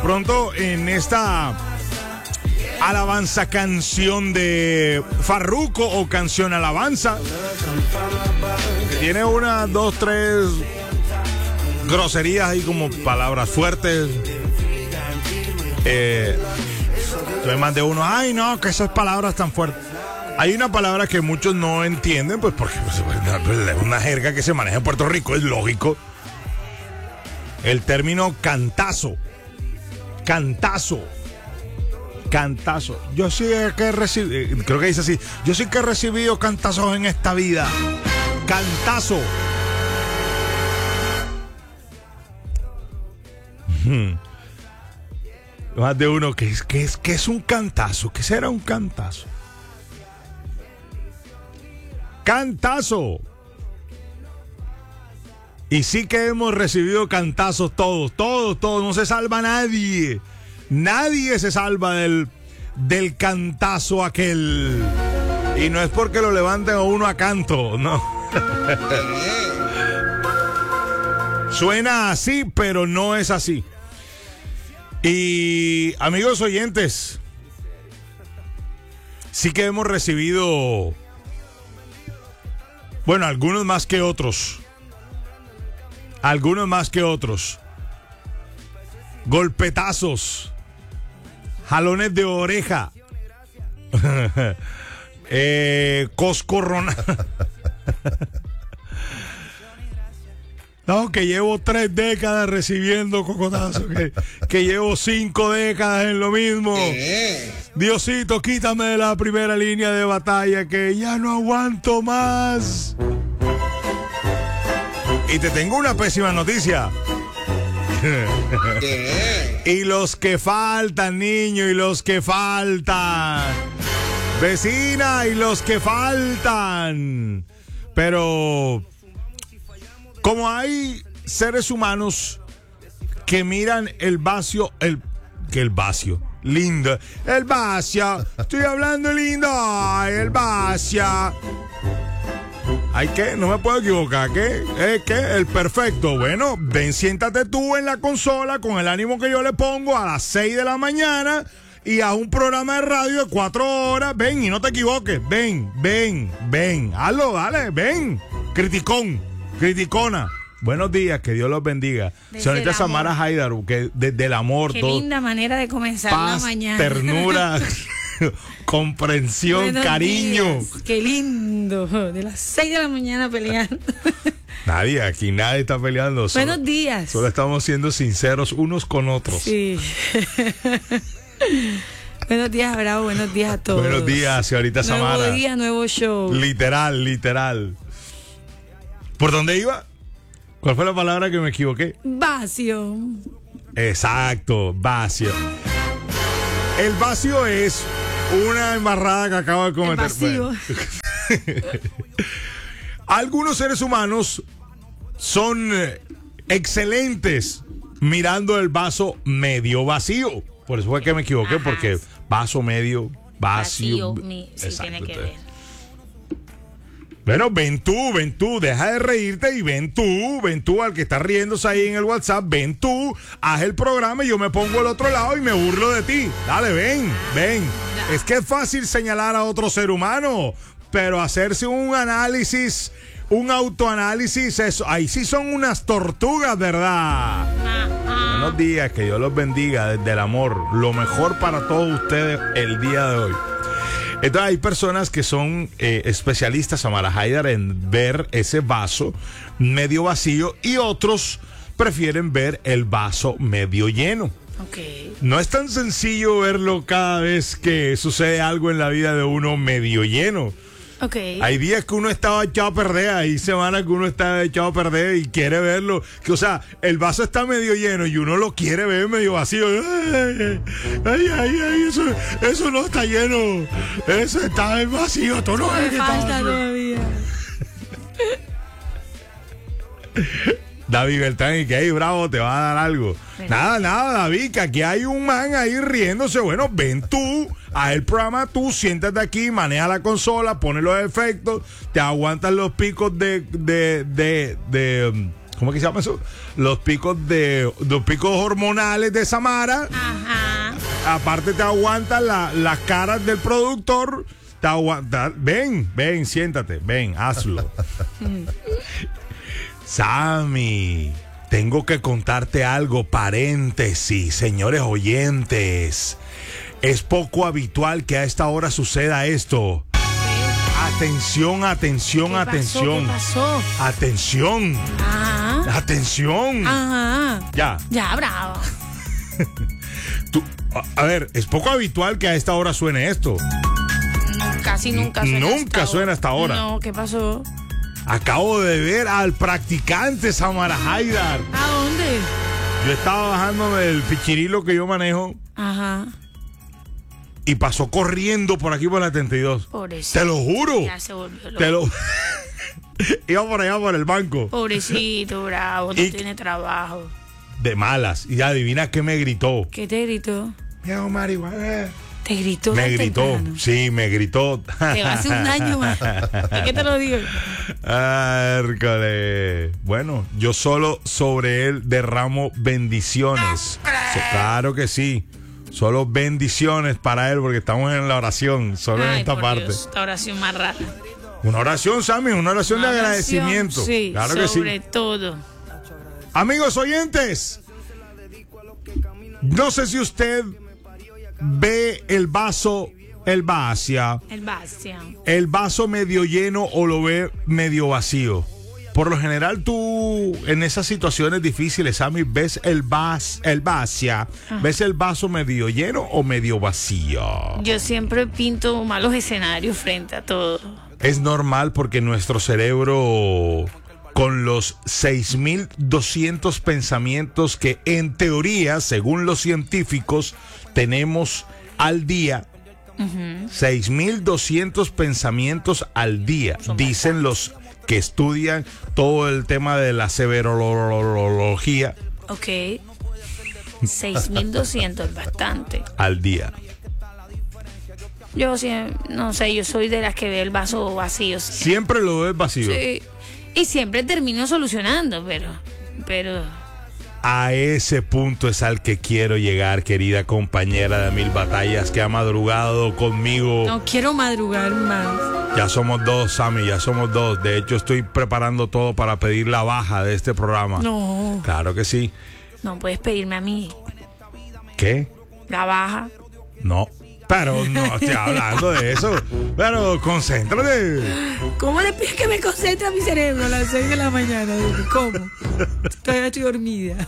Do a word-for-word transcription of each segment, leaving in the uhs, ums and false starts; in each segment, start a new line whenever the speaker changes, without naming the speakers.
Pronto en esta alabanza canción de Farruko o canción alabanza, que tiene una, dos, tres groserías ahí como palabras fuertes. Eh, entonces más de uno, ay no, que esas palabras tan fuertes. Hay una palabra que muchos no entienden, pues porque pues, es una jerga que se maneja en Puerto Rico, es lógico. El término cantazo. Cantazo. Cantazo. Yo sí que he recibido, creo que dice así, yo sí que he recibido cantazos en esta vida. Cantazo. Hmm. Más de uno, ¿qué es, qué es, qué es un cantazo? ¿Qué será un cantazo? Cantazo. Y sí que hemos recibido cantazos todos, todos, todos. No se salva nadie. Nadie se salva del, del cantazo aquel. Y no es porque lo levanten a uno a canto, no. Suena así, pero no es así. Y amigos oyentes, sí que hemos recibido, bueno, algunos más que otros. Algunos más que otros. Golpetazos. Jalones de oreja. eh, coscorrona. No, que llevo tres décadas recibiendo cocotazos. Que, que llevo cinco décadas en lo mismo. Diosito, quítame de la primera línea de batalla, que ya no aguanto más. Y te tengo una pésima noticia. Y los que faltan, niño, y los que faltan. Vecina, y los que faltan. Pero como hay seres humanos que miran el vacío, el que el vacío, lindo, el vacío, estoy hablando lindo, ay, el vacío. ¿Ay qué? No me puedo equivocar. ¿Qué? ¿Eh, qué? El perfecto. Bueno, ven, siéntate tú en la consola con el ánimo que yo le pongo a las seis de la mañana y a un programa de radio de cuatro horas. Ven y no te equivoques. Ven, ven, ven. Hazlo, dale, ven. Criticón, criticona. Buenos días, que Dios los bendiga. Señorita Samara Haidaru, que desde el amor.
Qué
todo,
linda manera de comenzar
paz,
la mañana.
Ternura. Comprensión, buenos cariño.
Días. Qué lindo. De las seis de la mañana peleando.
Nadie, aquí nadie está peleando. Solo,
buenos días.
Solo estamos siendo sinceros unos con otros.
Sí. Buenos días, Bravo. Buenos días a todos.
Buenos días, señorita Samara.
Nuevo día, nuevo show.
Literal, literal. ¿Por dónde iba? ¿Cuál fue la palabra que me equivoqué?
Vacío.
Exacto, vacío. El vacío es una embarrada que acabo de cometer.
Vacío.
Algunos seres humanos son excelentes mirando el vaso medio vacío. Por eso fue que me equivoqué. Ajá. Porque vaso medio, vacío.
Vacío, mi, sí tiene que ver.
Bueno, ven tú, ven tú, deja de reírte y ven tú, ven tú al que está riéndose ahí en el WhatsApp, ven tú, haz el programa y yo me pongo al otro lado y me burlo de ti. Dale, ven, ven. No. Es que es fácil señalar a otro ser humano, pero hacerse un análisis, un autoanálisis, eso, ahí sí son unas tortugas, ¿verdad? Uh-huh. Buenos días, que Dios los bendiga desde el amor, lo mejor para todos ustedes el día de hoy. Entonces hay personas que son eh, especialistas, Samara Haidar, en ver ese vaso medio vacío y otros prefieren ver el vaso medio lleno.
Okay.
No es tan sencillo verlo cada vez que sucede algo en la vida de uno medio lleno.
Okay.
Hay días que uno estaba echado a perder, hay semanas que uno está echado a perder y quiere verlo. Que, o sea, el vaso está medio lleno y uno lo quiere ver medio vacío. Ay, ay, ay, ay eso, eso no está lleno. Eso está vacío. Tú no ves que está vacío.
Todavía.
David Beltrán, y que ahí, Bravo, te va a dar algo. Pero... Nada, nada, David, que aquí hay un man ahí riéndose. Bueno, ven tú, haz el programa tú, siéntate aquí, maneja la consola, pone los efectos, te aguantas los picos de, de, de, de, de ¿cómo es que se llama eso? Los picos de los picos hormonales de Samara.
Ajá.
Aparte te aguantan la, las caras del productor. Te aguanta, ven, ven, siéntate, ven, hazlo. Sammy, tengo que contarte algo, paréntesis, señores oyentes. Es poco habitual que a esta hora suceda esto. Atención, atención,
¿Qué pasó?
atención.
¿Qué pasó?
Atención.
Ajá.
Atención.
Ajá.
Ya.
Ya, bravo.
Tú, a, a ver, es poco habitual que a esta hora suene esto.
Casi nunca suena.
Nunca
hasta
suena hasta ahora.
No, ¿qué pasó?
Acabo de ver al practicante Samara Haidar.
¿A dónde?
Yo estaba bajándome del pichirilo que yo manejo
Ajá.
y pasó corriendo por aquí por la setenta y dos.
Pobrecito.
Te lo juro.
Ya se volvió loco.
Te lo... Iba por allá por el banco.
Pobrecito, bravo, no
Y-
tiene trabajo.
De malas. Y adivina qué me gritó.
¿Qué te gritó?
Mira, marihuana.
¿Te gritó?
Me
tan
gritó.
temprano?
Sí, me gritó.
Te va a hacer un daño más. ¿Por qué te lo digo?
Hércules. Bueno, yo solo sobre él derramo bendiciones. So- claro que sí. Solo bendiciones para él porque estamos en la oración, solo en
Ay,
esta
por
parte.
Dios, esta oración más rara.
Una oración, Sammy, una oración
Una
de
oración,
agradecimiento.
Sí,
claro que sí.
sobre todo.
Amigos oyentes, no sé si usted ve el vaso, el vacia,
El Bastian.
el vaso medio lleno o lo ve medio vacío. Por lo general tú en esas situaciones difíciles, Sammy, ves el vas, el vacia, ves el vaso medio lleno o medio vacío.
Yo siempre pinto malos escenarios frente a todo.
Es normal porque nuestro cerebro, con los seis mil doscientos pensamientos que en teoría, según los científicos, tenemos al día, seis mil doscientos pensamientos al día, dicen los que estudian todo el tema de la severología
Ok. seis mil doscientos es bastante.
al día.
Yo siempre, no sé, yo soy de las que ve el vaso vacío. Sí.
Siempre lo ves vacío.
Sí. Y siempre termino solucionando, pero, pero,
A ese punto es al que quiero llegar, querida compañera de mil batallas que ha madrugado conmigo.
no quiero madrugar más.
Ya somos dos, Sammy, ya somos dos. De hecho, estoy preparando todo para pedir la baja de este programa.
No,
Claro que sí.
no puedes pedirme a mí
¿Qué?
la baja.
No. Pero no estoy hablando de eso. Pero concéntrate.
¿Cómo le pides que me concentre a mi cerebro a las seis de la mañana? Dime, ¿cómo? Todavía estoy dormida.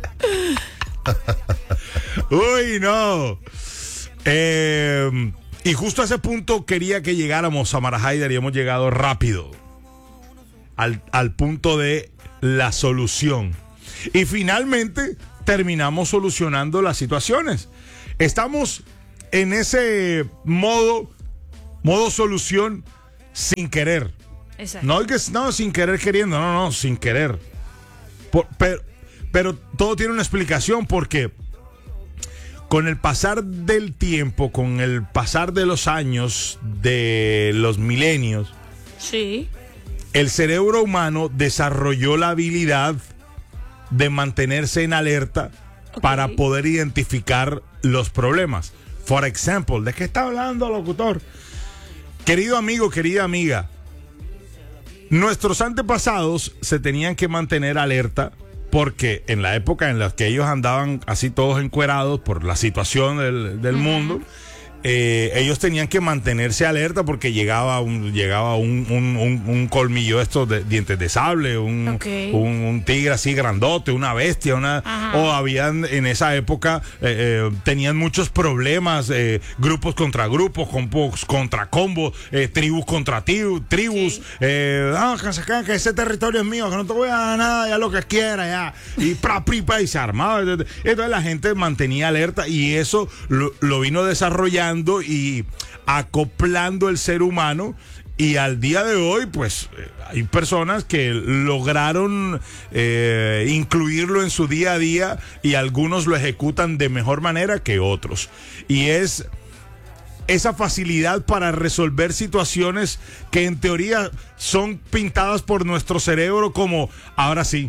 Uy, no. Eh, y justo a ese punto quería que llegáramos, Samara Haidar, y hemos llegado rápido al, al punto de la solución. Y finalmente terminamos solucionando las situaciones. Estamos en ese modo, modo solución sin querer.
Exacto.
No, hay que, no, sin querer queriendo, no, no, sin querer. Por- pero, pero todo tiene una explicación porque con el pasar del tiempo, con el pasar de los años, de los milenios,
Sí.
el cerebro humano desarrolló la habilidad de mantenerse en alerta
Ok.
para poder identificar los problemas. Por ejemplo, ¿de qué está hablando, locutor? Querido amigo, querida amiga, nuestros antepasados se tenían que mantener alerta porque en la época en la que ellos andaban así todos encuerados por la situación del, del mundo, eh, ellos tenían que mantenerse alerta porque llegaba un, llegaba un, un, un, un colmillo estos de dientes de sable, un,
Ok.
un, un tigre así grandote, una bestia, una
Ajá.
o habían en esa época eh, eh, tenían muchos problemas, eh, grupos contra grupos, combos contra combos, eh, tribus contra tribu- tribus,
Sí.
eh, ah, que, se- que ese territorio es mío, que no te voy a dar nada, ya lo que quiera, ya, y pra, pri, pa, y se armaba. Entonces la gente mantenía alerta y eso lo, lo vino desarrollando y acoplando el ser humano. Y al día de hoy, pues, eh, hay personas que lograron eh, incluirlo en su día a día y algunos lo ejecutan de mejor manera que otros. Y es esa facilidad para resolver situaciones que en teoría son pintadas por nuestro cerebro como, ahora sí,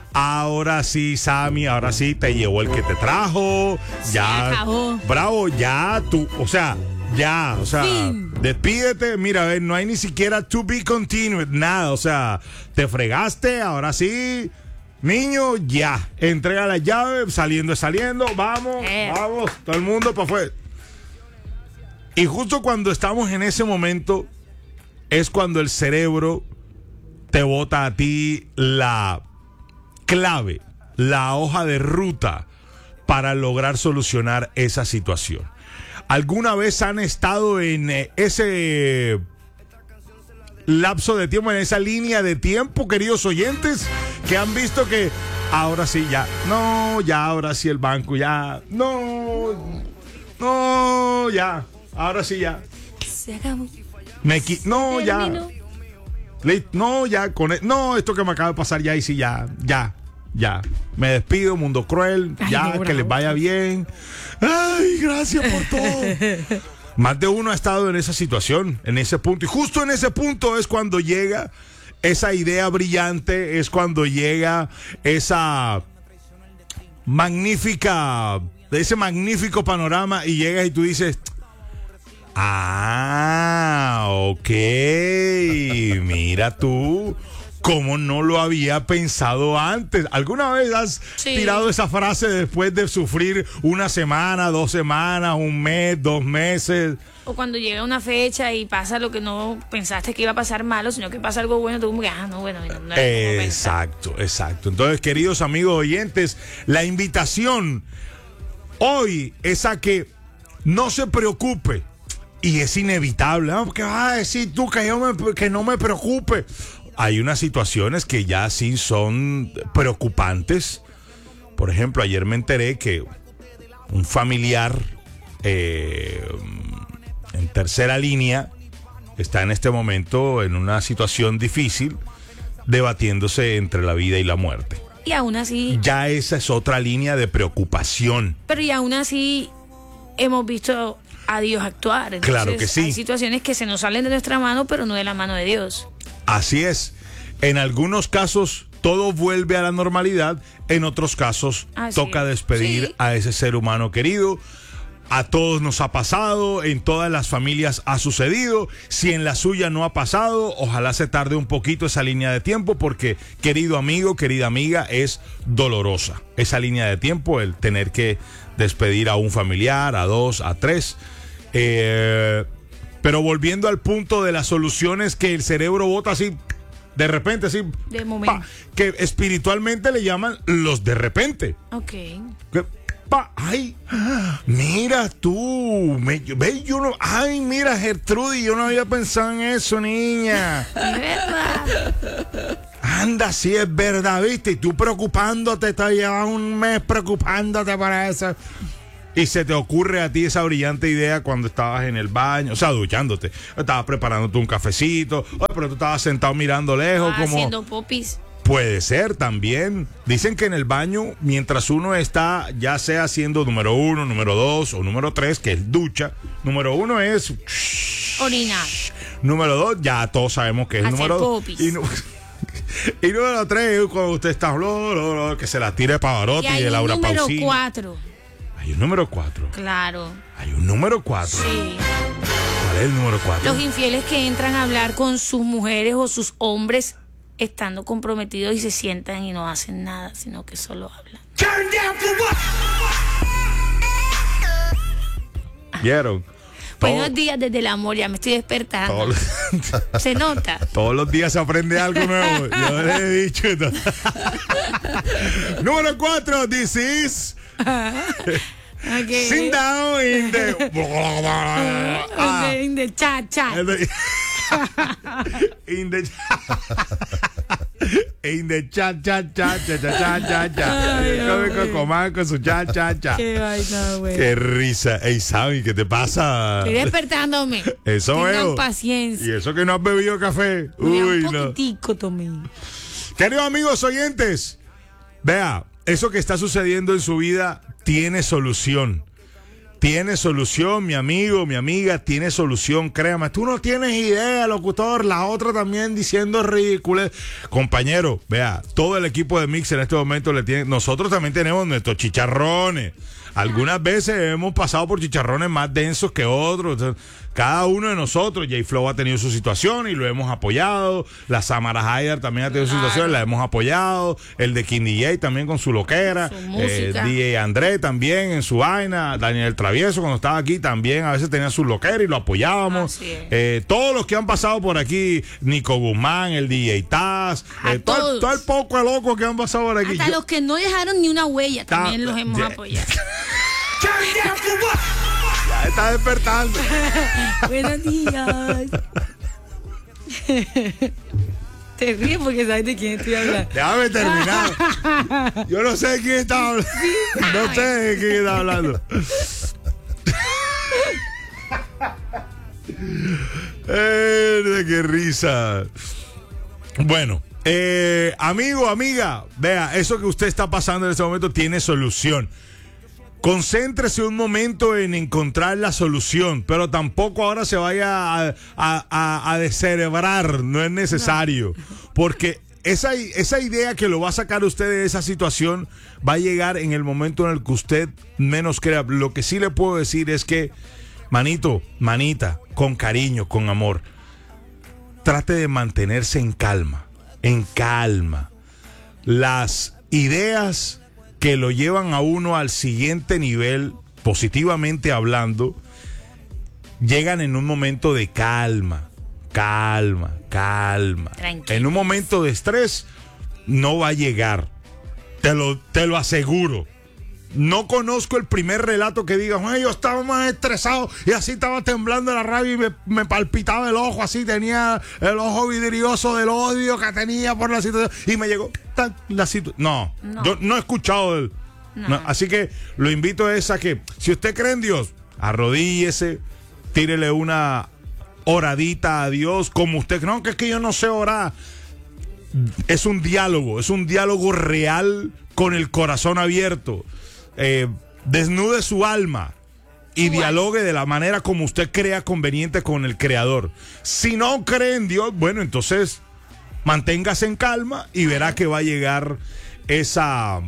ahora sí, Sammy, ahora sí te llevó el que te trajo.
Se
Ya,
acabó.
bravo, ya tú, o sea, ya, o sea,
Fin.
despídete. Mira, a ver, no hay ni siquiera to be continued, nada, o sea, te fregaste, ahora sí. Niño, ya, entrega la llave, saliendo es saliendo, vamos,
Eh.
vamos, todo el mundo para afuera. Y justo cuando estamos en ese momento, es cuando el cerebro te bota a ti la clave, la hoja de ruta para lograr solucionar esa situación. ¿Alguna vez han estado en eh, ese lapso de tiempo, en esa línea de tiempo, queridos oyentes, que han visto que ahora sí ya, no, ya, ahora sí el banco, ya, no, no, ya, ahora sí ya,
Se acabó.
me qui- no, ya,
Terminó.
le- no, ya, con e- no, esto que me acaba de pasar ya, y sí, ya, ya, ya, me despido, mundo cruel,
Ay,
ya,
no,
que
bravo.
les vaya bien, ay, gracias por todo. Más de uno ha estado en esa situación, en ese punto. Y justo en ese punto es cuando llega esa idea brillante, es cuando llega esa magnífica, ese magnífico panorama y llegas y tú dices, ah, ok, mira tú. ¿Cómo no lo había pensado antes? ¿Alguna vez has
Sí.
tirado esa frase después de sufrir una semana, dos semanas, un mes, dos meses?
O cuando llega una fecha y pasa lo que no pensaste que iba a pasar malo, sino que pasa algo bueno, tú como que, ah, no, bueno, no, no era como pensaba.
Exacto, exacto. Entonces, queridos amigos oyentes, la invitación hoy es a que no se preocupe. Y es inevitable, ¿no? Porque vas a decir tú que, yo me- que no me preocupe. Hay unas situaciones que ya sí son preocupantes. Por ejemplo, ayer me enteré que un familiar eh, en tercera línea está en este momento en una situación difícil, debatiéndose entre la vida y la muerte.
Y aún así,
Ya esa es otra línea de preocupación.
pero y aún así hemos visto a Dios actuar. Entonces,
Claro que sí.
Hay situaciones que se nos salen de nuestra mano, pero no de la mano de Dios.
Así es. En algunos casos todo vuelve a la normalidad, en otros casos
Así
toca
es.
despedir
Sí.
a ese ser humano querido. A todos nos ha pasado, en todas las familias ha sucedido. Si en la suya no ha pasado, ojalá se tarde un poquito esa línea de tiempo, porque, querido amigo, querida amiga, es dolorosa esa línea de tiempo, el tener que despedir a un familiar, a dos, a tres. Eh, pero volviendo al punto de las soluciones que el cerebro bota así, de repente, así,
De momento.
pa, que espiritualmente le llaman los de repente.
Ok.
Que, pa, ay, mira tú, me, ve, yo no, ay, mira Gertrudis, yo no había pensado en eso, niña.
Es verdad.
Anda, sí es verdad, viste, y tú preocupándote, te llevas un mes preocupándote para eso. Y se te ocurre a ti esa brillante idea cuando estabas en el baño, o sea, duchándote, estabas preparándote un cafecito, oye, pero tú estabas sentado mirando lejos,
Ah,
como...
haciendo popis.
Puede ser también. Dicen que en el baño, mientras uno está, ya sea haciendo número uno, número dos o número tres, que es ducha, número uno es...
Orinar.
Número dos, ya todos sabemos que es el
Hacer
número dos.
popis.
Y, nu- y número tres es cuando usted está... lo, lo, lo, que se la tire Pavarotti
Y
y,
hay
de
un
Laura
número
Pausini.
cuatro.
Hay un número cuatro.
Claro.
Hay un número cuatro.
Sí.
¿Cuál es el número cuatro?
Los infieles que entran a hablar con sus mujeres o sus hombres estando comprometidos y se sientan y no hacen nada, sino que solo hablan.
¿Vieron?
Buenos
Todo-
días desde el amor, ya me estoy despertando.
todo-
Se nota.
Todos los días se aprende algo nuevo. Yo le he dicho. esto. Número cuatro, this is
Okay.
sit down in the. Ah,
Okay, de cha cha.
in the. In the cha cha cha cha cha cha cha cha.
Ay,
Come
Dios mío.
Cocomán con su cha cha cha.
Qué vaina, güey.
Qué risa. Ey, Sammy, ¿qué te pasa?
Estoy despertándome.
Eso
Tengan
veo.
paciencia.
Y eso que no has bebido café.
Mira,
Uy,
un
no.
poquitico tomé.
Queridos amigos oyentes, vea, eso que está sucediendo en su vida tiene solución. tiene solución, mi amigo, mi amiga, tiene solución, créame. Tú no tienes idea, locutor, la otra también diciendo ridículo. Compañero, vea, todo el equipo de Mix en este momento le tiene, nosotros también tenemos nuestros chicharrones. Algunas veces hemos pasado por chicharrones más densos que otros. Cada uno de nosotros, J-Flow ha tenido su situación y lo hemos apoyado. La Samara Haidar también ha tenido su situación, la hemos apoyado. El de King D J también con su loquera.
Su
eh, D J André también en su vaina. Daniel Travieso cuando estaba aquí también a veces tenía su loquera y lo apoyábamos. Eh, todos los que han pasado por aquí, Nico Guzmán, el D J Taz, eh, todo, el, todo el poco de locos que han pasado por aquí.
Hasta
Yo,
los que no dejaron ni una huella también ta, los hemos yeah. apoyado.
Ya está despertando.
Buenos días. Te ríes porque sabes de quién estoy hablando.
Déjame terminar. Yo no sé de quién está hablando. No sé de quién está hablando. Eh, qué risa. Bueno, eh, amigo, amiga, vea, eso que usted está pasando en este momento tiene solución. Concéntrese un momento en encontrar la solución, pero tampoco ahora se vaya a, a, a, a descerebrar, no es necesario, porque esa, esa idea que lo va a sacar usted de esa situación va a llegar en el momento en el que usted menos crea. Lo que sí le puedo decir es que, manito, manita, con cariño, con amor, trate de mantenerse en calma, en calma. Las ideas que lo llevan a uno al siguiente nivel, positivamente hablando, llegan en un momento de calma, calma, calma. Tranquilo. En un momento de estrés no va a llegar, te lo, te lo aseguro. No conozco el primer relato que diga, ay, yo estaba más estresado y así estaba temblando la rabia y me, me palpitaba el ojo, así tenía el ojo vidrioso del odio que tenía por la situación y me llegó la situación. No, no, yo no he escuchado él. No. No, así que lo invito es a que, si usted cree en Dios, arrodíllese, tírele una oradita a Dios, como usted, no, que es que yo no sé orar. Es un diálogo, es un diálogo real con el corazón abierto. Eh, desnude su alma y bueno. dialogue de la manera como usted crea conveniente con el Creador. Si no cree en Dios, bueno, entonces manténgase en calma y verá que va a llegar esa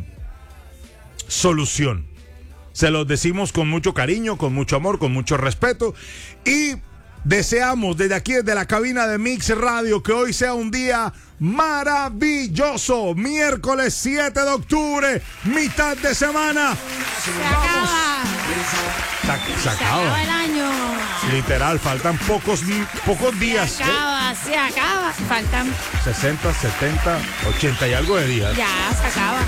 solución. Se los decimos con mucho cariño, con mucho amor, con mucho respeto y deseamos desde aquí, desde la cabina de Mix Radio, que hoy sea un día maravilloso. Miércoles siete de octubre, mitad de semana.
Se acaba.
Se, se acaba.
Se acaba el año.
Literal, faltan pocos, pocos días.
Se acaba, ¿eh? se acaba. Faltan
sesenta, setenta, ochenta y algo de días.
Ya, se acaba.